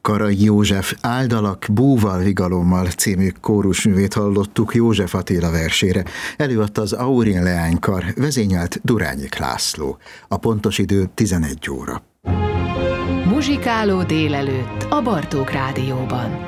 Karai József Áldalak búval vigalommal című kórusművét hallottuk József Attila versére. Előadta az Aurin Leánykar, vezényelt Durányik László. A pontos idő 11 óra. Muzsikáló délelőtt a Bartók Rádióban.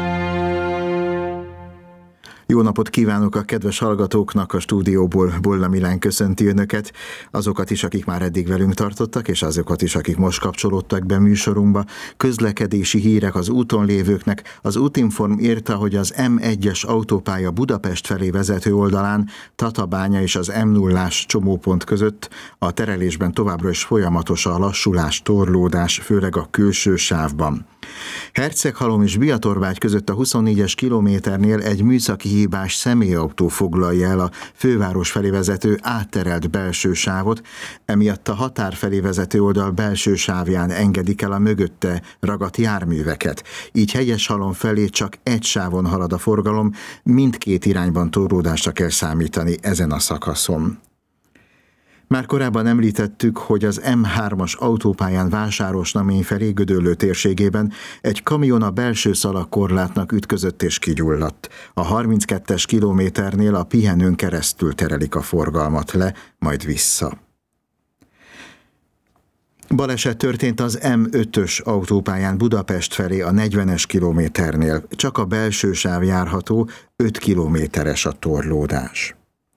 Jó napot kívánok a kedves hallgatóknak, a stúdióból Bolla Milán köszönti önöket, azokat is, akik már eddig velünk tartottak, és azokat is, akik most kapcsolódtak be műsorunkba. Közlekedési hírek az úton lévőknek. Az Útinform írta, hogy az M1-es autópálya Budapest felé vezető oldalán Tatabánya és az M0-ás csomópont között a terelésben továbbra is folyamatos a lassulás, torlódás, főleg a külső sávban. Herceghalom és Biatorvágy között a 24-es kilométernél egy műszaki hibás személyautó foglalja el a főváros felé vezető átterelt belső sávot, emiatt a határ felé vezető oldal belső sávján engedik el a mögötte ragadt járműveket. Így Hegyeshalom felé csak egy sávon halad a forgalom, mindkét irányban torlódásra kell számítani ezen a szakaszon. Már korábban említettük, hogy az M3-as autópályán Vásárosnamény felé Gödöllő térségében egy kamion a belső szalagkorlátnak ütközött és kigyulladt. A 32-es kilométernél a pihenőn keresztül terelik a forgalmat le, majd vissza. Baleset történt az M5-ös autópályán Budapest felé a 40-es kilométernél. Csak a belső sáv járható, 5 kilométeres a torlódás.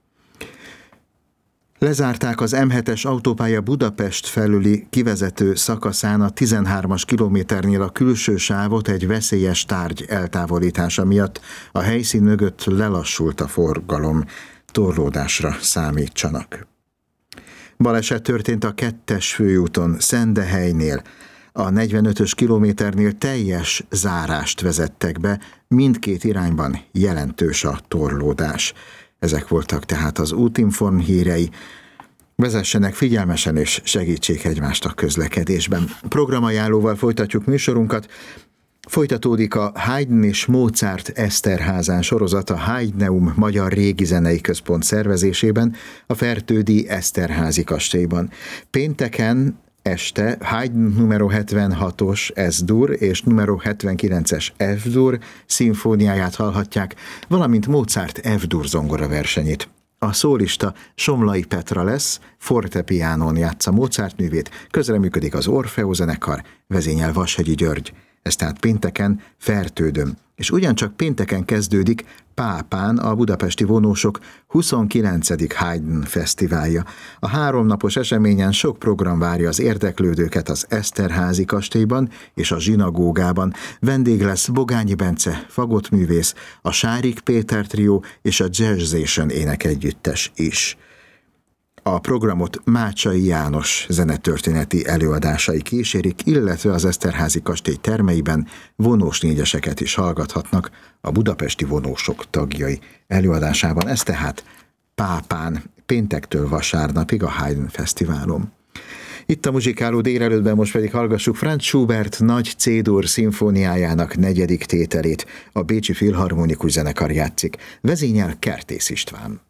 Lezárták az M7-es autópálya Budapest felüli kivezető szakaszán a 13-as kilométernél a külső sávot egy veszélyes tárgy eltávolítása miatt. A helyszín mögött lelassult a forgalom, torlódásra számítsanak. Baleset történt a 2-es főúton Szendehelynél. A 45-ös kilométernél teljes zárást vezettek be, mindkét irányban jelentős a torlódás. Ezek voltak tehát az Útinform hírei. Vezessenek figyelmesen és segítsék egymást a közlekedésben. Programajánlóval folytatjuk műsorunkat. Folytatódik a Haydn és Mozart Eszterházán sorozat a Haydneum Magyar Régi Zenei Központ szervezésében a Fertődi Eszterházi kastélyban. Pénteken este Haydn numero 76-os S-dur és numero 79-es F-dur szimfóniáját hallhatják, valamint Mozart F-dur zongora versenyét. A szólista Somlai Petra lesz, fortepiánón játsza Mozart művét, közreműködik az Orfeó zenekar, vezényel Vashegyi György. Ez tehát pénteken Fertődön. És ugyancsak pénteken kezdődik Pápán a budapesti vonósok 29. Haydn fesztiválja. A 3 napos eseményen sok program várja az érdeklődőket az Eszterházi kastélyban és a zsinagógában. Vendég lesz Bogányi Bence, fagottművész, a Sárik Péter trió és a Jazzation énekegyüttes is. A programot Mácsai János zenetörténeti előadásai kísérik, illetve az Eszterházi kastély termeiben vonós négyeseket is hallgathatnak a budapesti vonósok tagjai előadásában. Ez tehát Pápán, péntektől vasárnapig a Haydn Fesztiválon. Itt a muzsikáló délelőttben most pedig hallgassuk Franz Schubert nagy C-dur szimfóniájának 4. tételét. A Bécsi Filharmonikus Zenekar játszik. Vezényel Kertész István.